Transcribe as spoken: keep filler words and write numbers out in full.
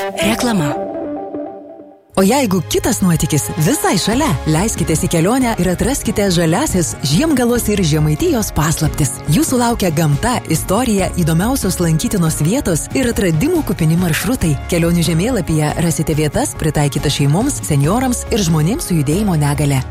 Reklama. O jeigu kitas nuotykis visai šalia, leiskitės į kelionę ir atraskite žaliasis Žiemgalos ir Žemaitijos paslaptis. Jūsų laukia gamta, istorija, įdomiausios lankytinos vietos ir atradimų kupini maršrutai. Kelionių žemėlapyje rasite vietas pritaikytas šeimoms, seniorams ir žmonėms su judėjimo negale.